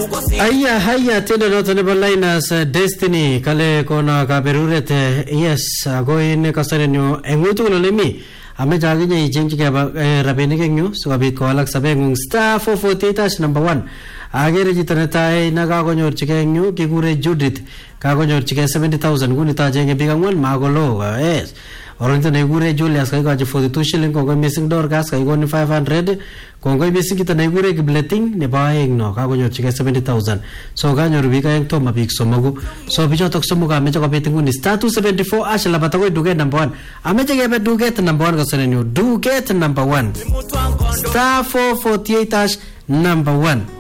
Haya tendo noto nebo Linus Destiny kale kona kaberuret yes ago in kasarenyo engutu kolemi amecha aginye ichenjike rabinik engyu sikobit kowalak sabengung star 448 number 1 agere chito netai nakakonyorchige engyu kikure Judith kakonyorchige 70,000 nguni tajenge big angwan magolo yes oronto nekure Julius kaikochi 42 shilling kongoi missing Dorcas kaikoni 500 kongoi missing kita nekure Kibleting nebo aeng no kakonyorchige 70,000 so kanyoru bika eng toma bik somogu so bichotok somok ameche kobit nguni star 274 ashla batagoi duket number 1 ameche kebe duket number 1 kosenenyu duket number 1 star 448 number 1